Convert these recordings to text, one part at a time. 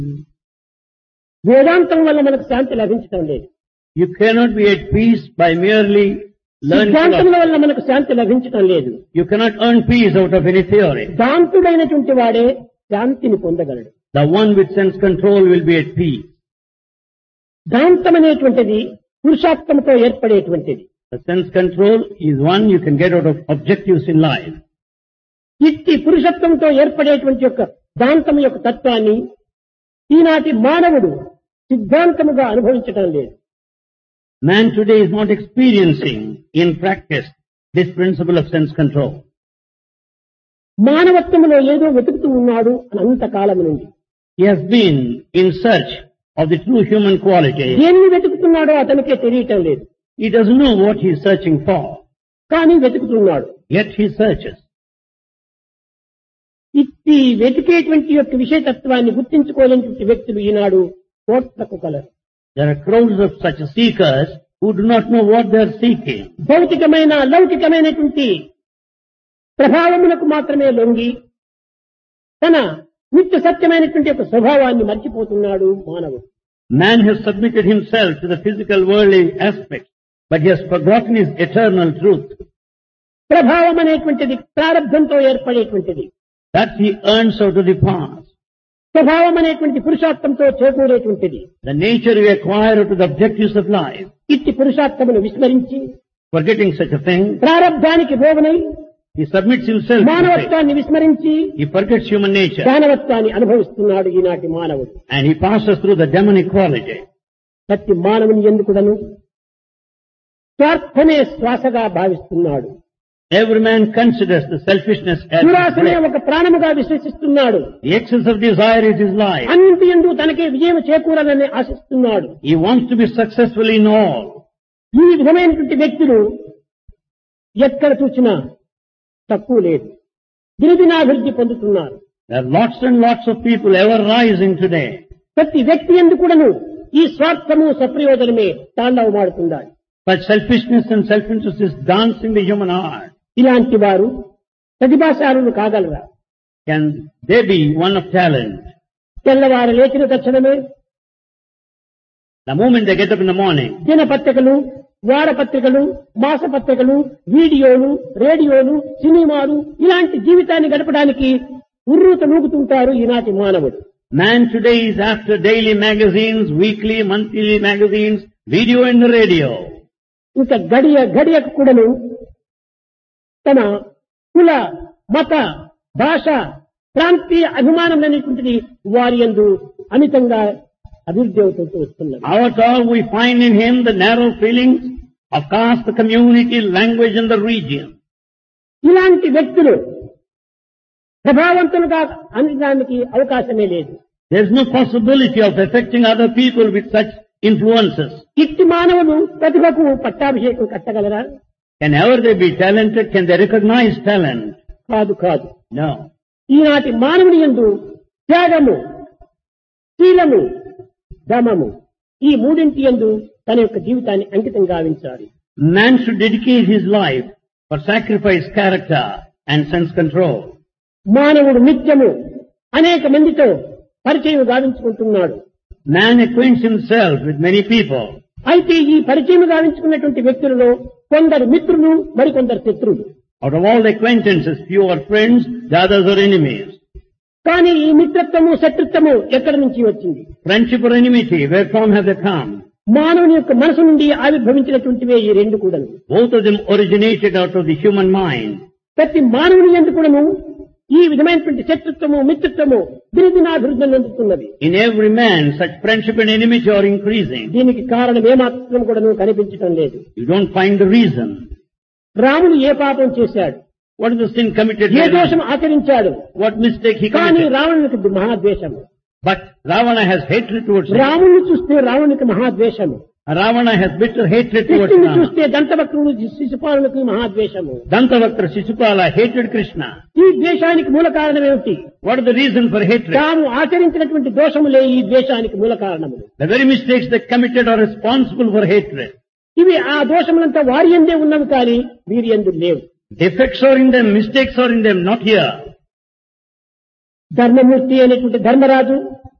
వేదాంతం వల్ల మనకు శాంతి లభించడం లేదు. You cannot be at peace by merely learning సిద్ధాంతం philosophy. వల్ల మనకు శాంతి లభించడం లేదు. You cannot earn peace out of any theory. శాంతుడైనటువంటి వాడే శాంతిని పొందగలడు. The one with sense control will be at peace. శాంతం అనేటువంటిది పురుషార్థంతో ఏర్పడేటువంటిది. The sense control is one you can get out of objectives in life. ఇట్టి పురుషత్వంతో ఏర్పడేటువంటి యొక్క దాంతం యొక్క తత్వాన్ని ఈనాటి మానవుడు సిద్ధాంతముగా అనుభవించటం లేదు. Man today is not experiencing in practice this principle of sense control. మానవత్వంలో ఏదో వెతుకుతూ ఉన్నాడు అనంత కాలం నుండి. He has been in search of the true human quality. దేన్ని వెతుకుతున్నాడో అతనికే తెలియటం లేదు. He doesn't know what he is searching for, కానీ వెతుకుతున్నాడు. yet he searches. ఇట్టి వెతికేటువంటి యొక్క విషయతత్వాన్ని గుర్తించుకోలేనటువంటి వ్యక్తులు ఈనాడు కోట్లకు colour. There are crowds of such seekers who do not know what they are seeking. భౌతికమైన లౌకికమైనటువంటి ప్రభావములకు మాత్రమే లొంగి తన నిత్య సత్యమైనటువంటి యొక్క స్వభావాన్ని మర్చిపోతున్నాడు మానవుడు. Man has submitted himself to the physical worldly aspect, but he has forgotten his eternal truth. ప్రభావం అనేటువంటిది ప్రారబ్ధంతో ఏర్పడేటువంటిది. That he earns out of the past. స్వభావం అనేటువంటి పురుషార్థంతో చేకూరేటువంటిది. The nature we acquire out of the objectives of life. ఇట్టి పురుషార్థమును విస్మరించి Forgetting such a thing, ప్రారబ్ధానికి భోగనై he submits himself to it. మానవత్వాన్ని విస్మరించి He forgets human nature దానవత్వాన్ని అనుభవిస్తున్నాడు ఈనాటి మానవుడు. and he passes through the demonic quality. ప్రతి మానవుని ఎందుకుడను స్వార్థమే శ్వాసగా భావిస్తున్నాడు. Every man considers the selfishness as his దురాశనే breath. ఒక ప్రాణముగా విశ్వసిస్తున్నాడు. The excess of desire is his life. అన్నింటి యందు తనకే విజయం చేకూరాలని ఆశిస్తున్నాడు. He wants to be successful in all. ఈ విధమైనటువంటి వ్యక్తులు ఎక్కడ చూసినా తక్కువ లేదు, దినదినాభివృద్ధి పొందుతున్నారు. There are lots and lots of people ever rising today. ప్రతి వ్యక్తి ఎందుకుడను ఈ స్వార్థము సప్రయోజనమే తాండవమాడుతున్నాడు. But selfishness and self-interest is dancing the human heart. ఇలాంటి వారు ప్రతిభాశాలులు కాగలరా? Can they be one of talent? తెల్లవారు లేచిన తక్షణమే The moment they get up in the morning, దినపత్రికలు, వారపత్రికలు, మాసపత్రికలు, వీడియోలు, రేడియోలు, సినిమాలు ఇలాంటి జీవితాన్ని గడపడానికి ఉర్రూత నూగుతుంటారు ఈనాటి మానవుడు. man today is after daily magazines, weekly, monthly magazines, video and radio. ఇంకా గడియకు కూడాను తన కుల, మత, భాష, ప్రాంతీయ అభిమానం అనేటువంటిది వారి యందు అమితంగా అభివృద్ధి అవుతూ వస్తున్నది. Out all we find in him the narrow feelings of caste, the community, language and the region. ఇలాంటి వ్యక్తులు ప్రభావవంతులుగా అనడానికి అవకాశమే లేదు. There is no possibility of affecting other people with such influences. ఇట్టి మానవులు ప్రతిభకు పట్టాభిషేకం కట్టగలరా? Can ever they be talented? Can they recognize talent? కాదు. No. ఈనాటి మానవుని యందు త్యాగము, శీలము, దమము ఈ మూడింటి యందు తన యొక్క జీవితాన్ని అంకితం గావించాలి. Man should dedicate his life for sacrifice, character and sense control. మానవుడు నిత్యము అనేక మందితో పరిచయం గావించుకుంటున్నాడు. Man acquaints himself with many people. అయితే ఈ పరిచయం గావించుకున్నటువంటి వ్యక్తులలో కొందరు మిత్రులు, మరికొందరు శత్రువులు. Out of all acquaintances, few are friends, the others are enemies. కానీ ఈ మిత్రత్వము, శత్రుత్వము ఎక్కడి నుంచి వచ్చింది? Friendship or enmity, where from have they come? మానవుని యొక్క మనసు నుండి ఆవిర్భవించినటువంటివే ఈ రెండు కూడాను. Both of them originated out of the human mind. ప్రతి మానవుని యందు కూడాను ఈ విధమైనటువంటి శత్రుత్వము, మిత్రత్వము దినదినాభివృద్ధి చెందుతున్నది. In every man, such friendship and enmity are increasing. దీనికి కారణం ఏమాత్రం కూడాను కనిపించడం లేదు. You don't find the reason. రాముడు ఏ పాపం చేశాడు? What is the sin committed? ఏ దోషం ఆచరించాడు? What mistake he కానీ committed? రావణునికి మహాద్వేషము. But Ravana has hatred towards him. రాముడిని చూస్తే రావణునికి మహాద్వేషము. Ravana has bitter hatred towards కృష్ణుని Rama. చూస్తే దంతవక్రుడు శిశుపాలునికి మహాద్వేషము. Dantavakra Shishupala hated Krishna. ఈ ద్వేషానికి మూల కారణం ఏమిటి? What is the reason for hatred? తాము ఆచరించినటువంటి దోషములే ఈ ద్వేషానికి మూల కారణములు. The very mistakes they committed are responsible for hatred. ఇవి ఆ దోషములంతా వారి యందే ఉన్నవి కానీ వీరి యందు లేవు. Defects are in them, mistakes are in them, not here. ధర్మమూర్తి అనేటువంటి ధర్మరాజు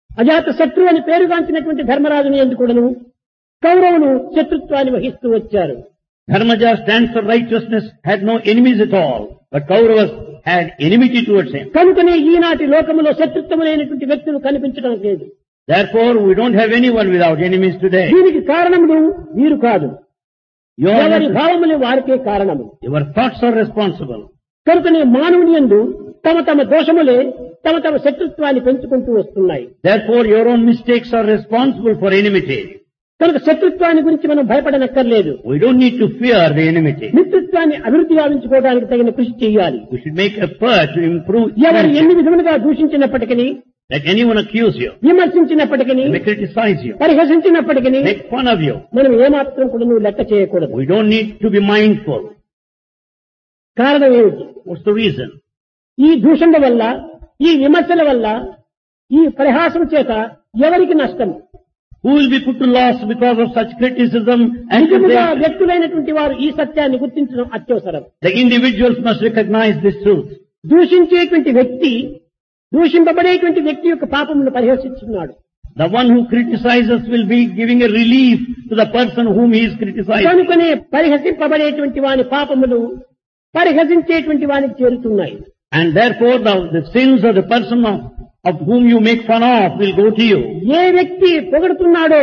అజాత శత్రు అని పేరుగాంచినటువంటి ధర్మరాజుని ఎందుకుడను కౌరవులు శత్రుత్వాన్ని వహిస్తూ వచ్చారు. Dharmaja stands for righteousness, had no enemies at all, but Kauravas had enmity towards him. కనుకనే ఈనాటి లోకములో శత్రుత్వం లేనటువంటి వ్యక్తులు కనిపించడం లేదు. Therefore, we don't have anyone without enemies today. దీనికి కారణములు వీరు కాదు, Your ఎవరి భావములు వారికే కారణము. thoughts are responsible. కనుకనే మానవుని యందు తమ తమ దోషములే తమ తమ శత్రుత్వాన్ని పెంచుకుంటూ వస్తున్నాయి. Therefore, your own mistakes are responsible for enmity. కనుక శత్రుత్వాన్ని గురించి మనం భయపడనక్కర్లేదు. We don't need to fear the enmity. మిత్రత్వాన్ని అభివృద్ధి గావించుకోవడానికి తగిన కృషి చేయాలి. We should make effort to improve. ఎవరు ఎన్ని విధములుగా దూషించినప్పటికీ, Let anyone accuse you, విమర్శించినప్పటికీ, may criticize you, పరిహసించినప్పటికీ make fun of you. మనం ఏమాత్రం కూడా నువ్వు లెక్క చేయకూడదు. We don't need to be mindful. కారణం ఏమిటి? What's the reason? ఈ దూషణ వల్ల, ఈ విమర్శల వల్ల, ఈ పరిహాసం చేత ఎవరికి నష్టం? Who will be put to loss because of such criticism and నిజముగా accusation? వ్యక్తులైనటువంటి వారు ఈ సత్యాన్ని గుర్తించడం అత్యవసరం. The individuals must recognize this truth. దూషించేటువంటి వ్యక్తి, దూషింపబడేటువంటి వ్యక్తి యొక్క పాపమును పరిహసిస్తున్నాడు. The one who criticizes will be giving a relief to the person whom he is criticizing. కనుకనే పరిహసింపబడేటువంటి వాని పాపములు పరిహసించేటువంటి వానికి చేరుతున్నాయి. And therefore the sins of the person of whom you make fun of will go to you. ఏ వ్యక్తి పొగడుతున్నాడో,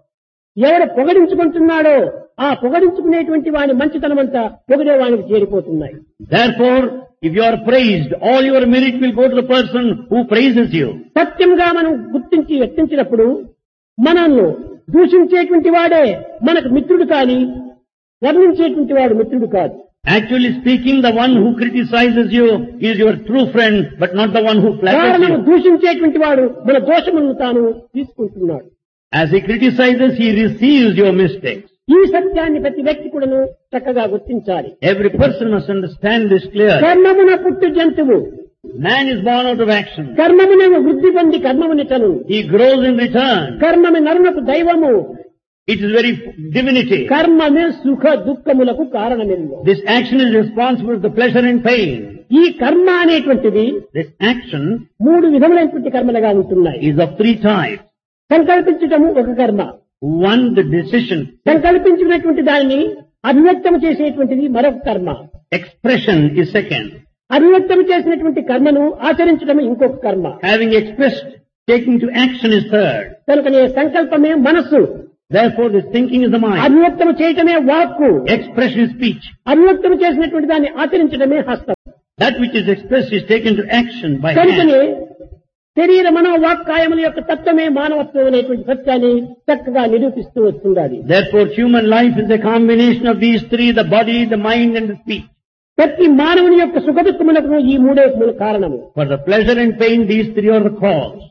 ఎవడు పొగడించుకుంటున్నాడో, ఆ పొగడించుకునేటువంటి వాని మంచితనమంతా పొగిడే వానికి చేరిపోతున్నాయి. Therefore, if you are praised, all your merit will go to the person who praises you. సత్యంగా మనం గుర్తించి వ్యక్తించినప్పుడు మనల్ని దూషించేటువంటి వాడే మనకు మిత్రుడు కాని, వర్ణించేటువంటి వాడు మిత్రుడు కాదు. Actually speaking, the one who criticizes you is your true friend, but not the one who flatters కారణం you. దూషించేటువంటి వాడు మన దోషములను తాను తీసుకుంటున్నాడు. As he criticizes, he receives your mistakes. ఈ సత్యాన్ని ప్రతి వ్యక్తి కూడాను చక్కగా గుర్తించాలి. Every person must understand this clearly. కర్మమున పుట్టు జంతువు, Man is born out of action. కర్మమున వృద్ధి పొంది కర్మమునిటను, He grows in return. కర్మమి నరునకు దైవము, It is very divinity. కర్మమే సుఖ దుఃఖములకు కారణమిల్లు. This action is responsible for the pleasure and pain. ఈ కర్మ అనేటువంటిది This action మూడు విధములైనటువంటి కర్మలుగా ఉంటున్నాయి. is of three types. సంకల్పించటము ఒక కర్మ, One, the decision. సంకల్పించినటువంటి దానిని అభివ్యక్తం చేసేటువంటిది మరొక కర్మ, Expression is second. అభివ్యక్తం చేసినటువంటి కర్మను ఆచరించడం ఇంకొక కర్మ. Having expressed, taking to action is third. కనుకనే సంకల్పమే మనస్సు, Therefore, this thinking is the mind. అభివ్యక్తం చేయటమే వాక్కు, Expression is speech. అభివ్యక్తం చేసినటువంటి దాన్ని ఆచరించడమే హస్తం. That which is expressed is taken to action by కనుకనే hand. శరీర మనోవాక్కాయముల యొక్క తత్వమే మానవత్వం అనేటువంటి సత్యాన్ని చక్కగా నిరూపిస్తూ వస్తుండాలి. Therefore, human life is a combination of these three, the body, the mind and the speech. ప్రతి మానవుని యొక్క సుఖదుఖములకు ఈ మూడే మూల కారణము. For the pleasure and pain, these three are the cause.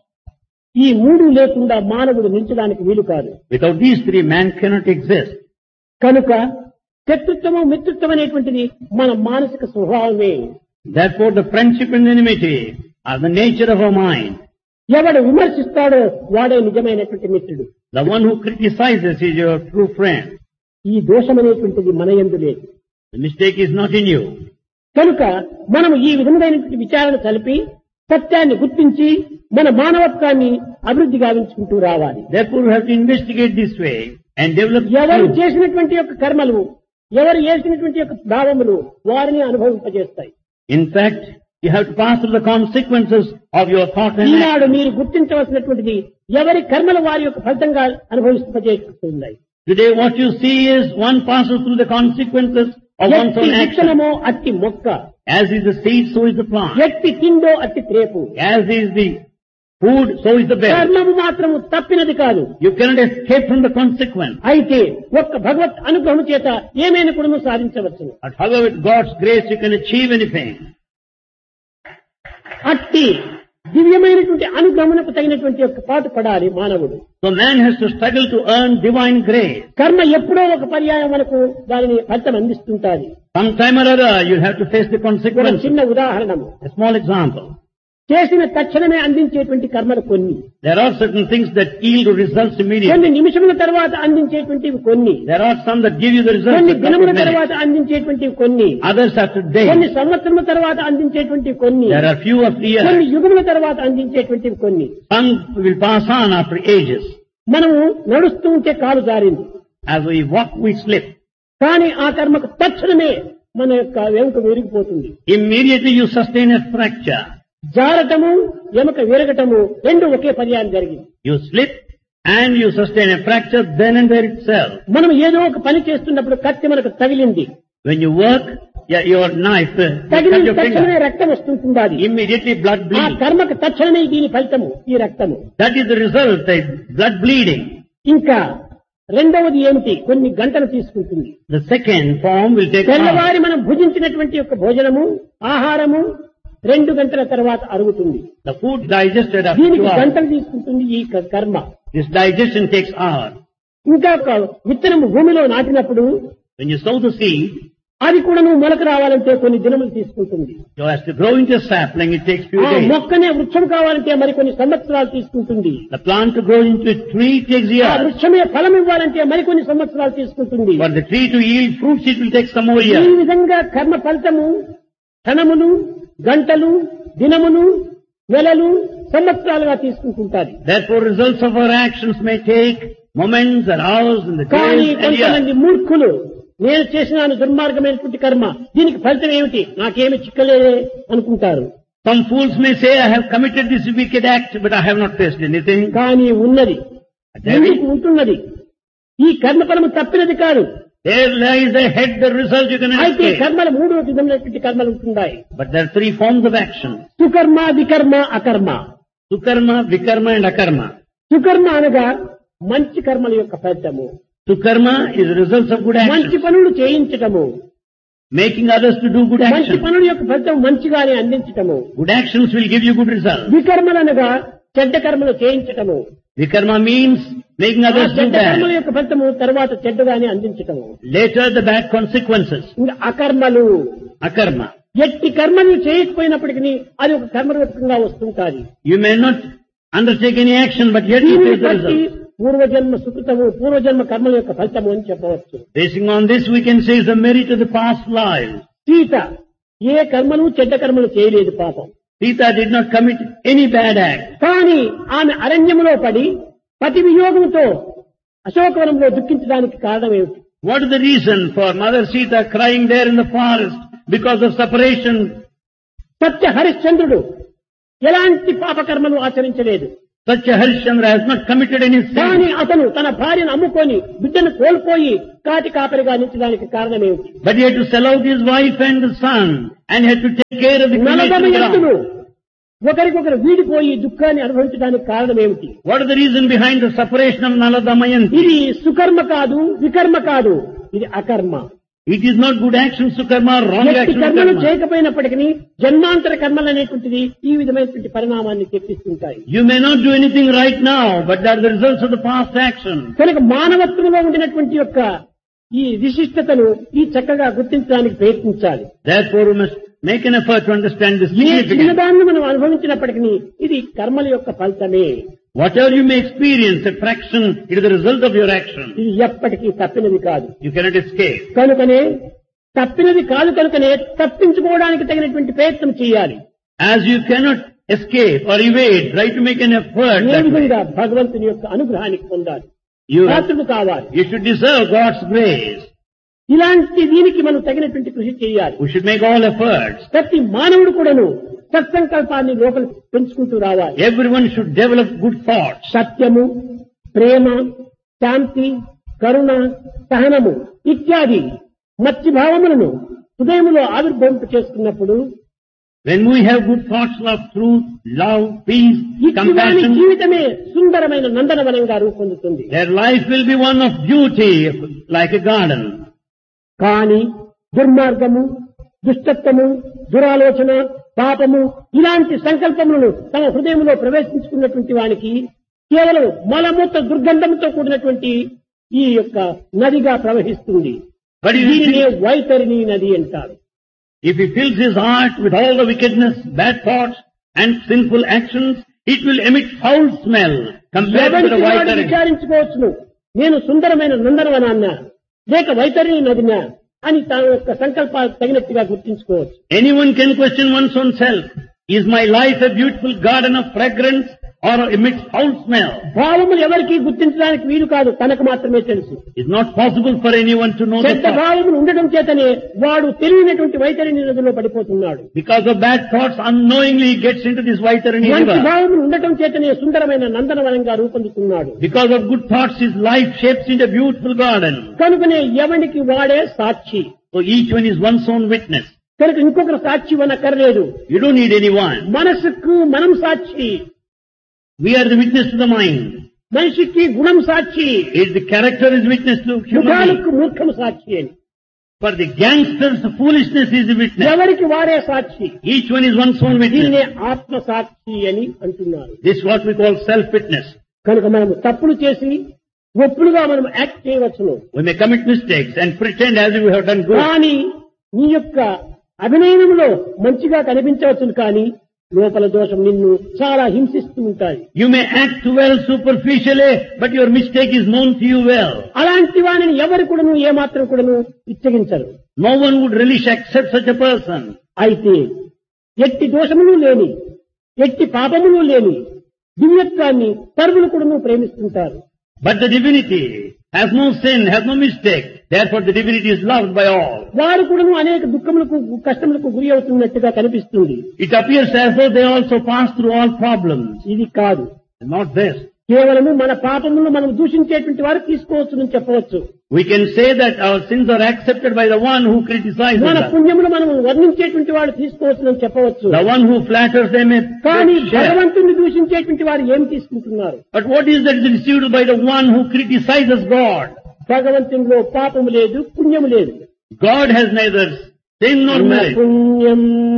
ఈ మూడు లేకుండా మానవుడు నిలిచడానికి వీలు కాదు. Without these three, man cannot exist. కనుక శత్రుత్వము మిత్రుత్వం అనేటువంటిది మన మానసిక స్వభావమే. Therefore, the friendship and enmity are the nature of our mind. ఎవడు విమర్శిస్తాడో వాడే నిజమైనటువంటి మిత్రుడు. The one who criticizes is your true friend. ఈ దోషం అనేటువంటిది మన యందు లేదు. The mistake is not in you. కనుక మనము ఈ విధమైనటువంటి విచారణ కలిపి సత్యాన్ని గుర్తించి మన మానవత్వాన్ని అభివృద్ధి గావించుకుంటూ రావాలి. Therefore, we have to investigate this way and develop ఎవరు truth. చేసినటువంటి యొక్క కర్మలు, ఎవరు చేసినటువంటి యొక్క భావములు వారిని అనుభవింపజేస్తాయి. In fact, you have to pass through the consequences of your thought and Eenadu action. మీరు గుర్తించవలసినటువంటిది ఎవరి కర్మలు వారి యొక్క ఫలితంగా అనుభవింపజేస్తున్నాయి. Today, what you see is one passes through the consequences of one's ఎట్టి own action. విత్తనమో అట్టి మొక్క, As is the seed, so is the plant. ఎట్టి తిండో అట్టి త్రేపు. As is the food, so is the bed. కర్మము మాత్రము తప్పినది కాదు. You cannot escape from the consequence. అయితే ఒక్క భగవత్ అనుగ్రహం చేత ఏమైనా కూడా సాధించవచ్చు. But however, with God's grace, you can achieve anything. అట్టి దివ్యమైనటువంటి అనుగ్రహమునకు తగినటువంటి యొక్క పాటు పడాలి మానవుడు. So man has to struggle to earn divine grace. కర్మ ఎప్పుడో ఒక పర్యాయం మనకు దానిని ఫలితం అందిస్తుంటాది. Sometime or other, you'll have to face the ఒక consequences. చిన్న ఉదాహరణము, A small example. చేసిన తక్షణమే అందించేటువంటి కర్మలు కొన్ని, There are certain things that yield results కొన్ని immediately. నిమిషముల తర్వాత అందించేటువంటివి కొన్ని, There are some that give you the results కొన్ని in a couple దినముల of minutes. తర్వాత అందించేటువంటివి కొన్ని, Others after కొన్ని days. సంవత్సరముల తర్వాత అందించేటువంటివి కొన్ని, There are few after కొన్ని years. యుగముల తర్వాత అందించేటువంటివి కొన్ని. Some will pass on after ages. మనము నడుస్తూ ఉంటే కాలు జారింది, As we walk, we slip. కానీ ఆ కర్మకు తక్షణమే మన యొక్క వెనుక విరిగిపోతుంది. Immediately you sustain a fracture. జారటము ఎముక విరగటము రెండు ఒకే పర్యాయం జరిగింది. You slip and you sustain a fracture then and there itself. మనం ఏదో ఒక పని చేస్తున్నప్పుడు కత్తి మనకు తగిలింది, When you work, your knife, you cut తగిలిన your తక్షణమే finger. రక్తం వస్తుంటుంది. Immediately blood ఆ bleeding. కర్మకు తక్షణమే దీని ఫలితము ఈ రక్తము. That is the result, the blood bleeding. ఇంకా రెండవది ఏమిటి, కొన్ని గంటలు తీసుకుంటుంది. The second form will take hours. తెల్లవారి మనం భుజించినటువంటి యొక్క భోజనము ఆహారము 2 గంటల తర్వాత అరుగుతుంది. The food digested after దీనికి 2 hours. గంటలు తీసుకుంటుంది ఈ కర్మ. This digestion takes hours. ఇంకా ఒక విత్తనము భూమిలో నాటినప్పుడు When you sow the seed, అది కూడా నువ్వు మొలక రావాలంటే కొన్ని దినములు తీసుకుంటుంది. so as to grow into a sapling, it takes few ఆ days. మొక్కనే వృక్షం కావాలంటే మరి కొన్ని సంవత్సరాలు తీసుకుంటుంది. The plant to grow into a tree takes ఆ years. వృక్షమే ఫలం ఇవ్వాలంటే మరికొన్ని సంవత్సరాలు తీసుకుంటుంది. For the tree to yield fruits, it will take some more ఈ years. విధంగా కర్మ ఫలితము క్షణములు, గంటలు, దినములు, నెలలు, సంవత్సరాలుగా తీసుకుంటుంటారు. Therefore, results of our actions may take moments and hours and the కానీ days and కొంతమంది years. మూర్ఖులు నేను చేసినాను దుర్మార్గమైనటువంటి కర్మ, దీనికి ఫలితం ఏమిటి, నాకేమి చిక్కలేదే అనుకుంటారు. Some fools may say, I have committed this wicked act, but I have not faced anything. కానీ ఉన్నది, There ఎందుకు ఉంటున్నది, ఈ కర్మ ఫలము తప్పినది కాదు. lies ahead the result you can అయితే escape. కర్మలు 3 విధమైనటువంటి కర్మలు ఉంటున్నాయి. But there are 3 forms of action. సుకర్మ, వికర్మ, అకర్మ. Sukarma, Vikarma and Akarma. సుకర్మ అనగా మంచి కర్మల యొక్క ఫలితము, Sukarma is the results of good మంచి action. పనులు చేయించటము, Making others to do good మంచి action. పనుల యొక్క ఫలితం మంచిగానే అందించటము. Good actions will give you good results. వికర్మలనగా చెడ్డ కర్మలు చేయించటము, Vikarma means making ఆ others do చెడ్డ కర్మల bad. యొక్క ఫలితము తర్వాత చెడ్డగానే అందించటము. Later the bad consequences. ఇంకా అకర్మలు, Akarma. ఎట్టి కర్మలు చేయకపోయినప్పటికీ అది ఒక కర్మరూపంగా వస్తుంటాది. You may not undertake any action, but yet you దీనిని face the బట్టి result. పూర్వజన్మ సుకృతము, పూర్వజన్మ కర్మల యొక్క ఫలితము అని చెప్పవచ్చు. Basing on this, we can say is the merit of the past lives. Sita ఏ కర్మలు చెడ్డ కర్మలు చేయలేదు పాపం. Sita did not commit any bad act. కానీ ఆమె అరణ్యములో పడి పతి వియోగంతో అశోకవనంలో దుఃఖించడానికి కారణం ఏమిటి? What is the reason for Mother Sita crying there in the forest because of separation? సత్య హరిశ్చంద్రుడు ఎలాంటి పాపకర్మలు ఆచరించలేదు. Such a Harishchandra has not committed any కానీ sin. అతను తన భార్యను అమ్ముకొని బిడ్డను కోల్పోయి కాటి కాపరిగా నిలిచడానికి కారణం ఏమిటి? But he had to sell out his wife and the son and had to take care of the నలదమ creation ఎత్తులు ground. ఒకరికొకరు వీడిపోయి దుఃఖాన్ని అనుభవించడానికి కారణం ఏమిటి? What is the reason behind the separation of Nala Damayanti? ఇది సుకర్మ కాదు, వికర్మ కాదు, ఇది అకర్మ. It is not good action, Sukarma, wrong ఎట్టి action, కర్మలు Karma. చేయకపోయినప్పటికీ జన్మాంతర కర్మలు అనేటువంటిది ఈ విధమైనటువంటి పరిణామాన్ని తెప్పిస్తుంటాయి. You may not do anything right now, but they are the results of the past action. కనుక మానవత్వంలో ఉండినటువంటి యొక్క ఈ విశిష్టతను ఈ చక్కగా గుర్తించడానికి ప్రయత్నించాలి. Therefore, we must make an effort to understand this A significance. చిన్నదాన్ని మనం అనుభవించినప్పటికీ ఇది కర్మల యొక్క ఫలితమే. Whatever you may experience, a fraction, it is the result of your action. ఇది ఎప్పటికీ తప్పినది కాదు. You cannot escape. కనుకనే తప్పినది కాదు కనుకనే తప్పించుకోవడానికి తగినటువంటి ప్రయత్నం చేయాలి. As you cannot escape or evade, try to make an effort. A That way. విధంగా భగవంతుని యొక్క అనుగ్రహానికి పొందాలి, You, పాత్రుడు కావాలి. you should deserve God's grace. ఇలాంటి దీనికి మనం తగినటువంటి కృషి చేయాలి. We should make all efforts. ప్రతి మానవుడు కూడాను సత్సంకల్పాన్ని లోపల పెంచుకుంటూ రావాలి. Everyone should develop good thoughts. సత్యము, ప్రేమ, శాంతి, కరుణ, సహనము ఇత్యాది మత్స్య భావములను హృదయములో ఆవిర్భవింప చేసుకున్నప్పుడు When we have good thoughts of truth, love, peace, ఇటువంటి compassion, జీవితమే సుందరమైన నందనవనంగా రూపొందుతుంది. their life will be one of beauty, like a garden. కానీ దుర్మార్గము, దుష్టత్వము, దురాలోచన, పాపము ఇలాంటి సంకల్పములను తమ హృదయంలో ప్రవేశించుకున్నటువంటి వానికి కేవలం మలమూత్ర దుర్గంధంతో కూడినటువంటి ఈ యొక్క నదిగా ప్రవహిస్తుంది. But దీనినే వైతరిణి నది అంటారు. if he fills his heart with all the wickedness, bad thoughts, and sinful actions, it will emit foul smell compared to ఎవరికి the వాడు Vaitari. విచారించుకోవచ్చును, నేను సుందరమైన నందనవనాన్నా లేక వైతరిణి నదినా అని తన యొక్క సంకల్పాలకు తగినట్టుగా గుర్తించుకోవచ్చు. Anyone can question one's own self. Is my life a beautiful garden of fragrance or emits foul smell? భావములు ఎవరికి గుర్తించడానికి వీలు కాదు, తనకు మాత్రమే తెలుసు. It's not possible for anyone to know the చెడ్డ thought. భావములు ఉండడం చేతనే వాడు తెలియనటువంటి వైతరిణి నదిలో పడిపోతున్నాడు. Because of bad thoughts, unknowingly he gets into this Vaitari మంచి river. భావములు ఉండటం చేతనే సుందరమైన నందనవనంగా రూపొందుతున్నాడు. Because of good thoughts, his life shapes into a beautiful garden. కనుకనే ఎవనికి వాడే సాక్షి. So each one is one's own witness. కనుక ఇంకొకరు సాక్షి అనక్కర్లేదు. You don't need anyone. మనసుకు మనం సాక్షి, We are the witness to the mind. మనిషికి గుణం సాక్షి, The character is witness to human being. ముఖాలకు మూర్ఖం సాక్షి అని. For the gangsters, the foolishness is the witness. ఎవరికి వారే సాక్షి. Each one is one's own దీనినే witness. ఆత్మ సాక్షి అని అంటున్నారు. This is what we call self-witness. కనుక మనం తప్పులు చేసి ఒప్పులుగా మనం యాక్ట్ చేయవచ్చును. We may commit mistakes and pretend as if we have done good. కానీ నీ యొక్క అభినయంలో మంచిగా కనిపించవచ్చును, కానీ లోపల దోషం నిన్ను చాలా హింసిస్తూ ఉంటాయి. You may act well superficially, but your mistake is known to you well. అలాంటి వానిని ఎవరు కూడాను ఏమాత్రం కూడాను ఇచ్చగించరు. No one would relish accept such a person. అయితే ఎట్టి దోషములు లేని, ఎట్టి పాపములు లేని దివ్యత్వాన్ని సర్వులు కూడాను ప్రేమిస్తుంటారు. But the divinity has no sin, has no mistake. Therefore the divinity is loved by all. వారు కూడాను అనేక దుఃఖములకు కష్టములకు గురి అవుతున్నట్టుగా కనిపిస్తుంది. It appears as though they also pass through all problems. ఇది కాదు. Not this. కేవలము మన పాపములను మనం దూషించేటువంటి వారు తీసుకోవచ్చు అని చెప్పవచ్చు. We can say that our sins are accepted by the one who criticizes మన us. పుణ్యములు మనం వర్ణించేటువంటి వాడు తీసుకోవచ్చు అని చెప్పవచ్చు. The one who flatters them may కానీ share. భగవంతుని దూషించేటువంటి వారు ఏం తీసుకుంటున్నారు? But what is that is received by the one who criticizes God? భగవంతునిలో పాపము లేదు, పుణ్యము లేదు. God has neither sin nor merit. పుణ్యం